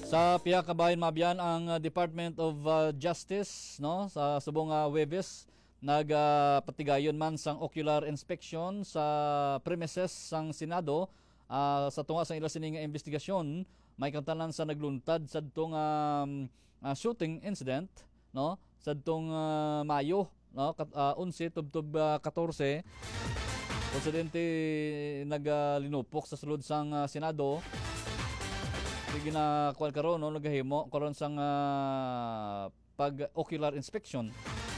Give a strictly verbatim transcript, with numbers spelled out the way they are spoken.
Sa piya ka bahin mabyan ang uh, Department of uh, Justice no sa subong uh, Webes nagpatigayon uh, man sang ocular inspection sa premises sang Senado uh, sa tunga sang ila sining nga investigasyon may kantanan sa nagluntad sadtong um, uh, shooting incident no sadtong uh, Mayo no kat, uh, eleven tubtob uh, fourteen presidente naglinupok sa sulod sang uh, Senado. Sige na kuan karon no nagahimo karon sang uh, pag ocular inspection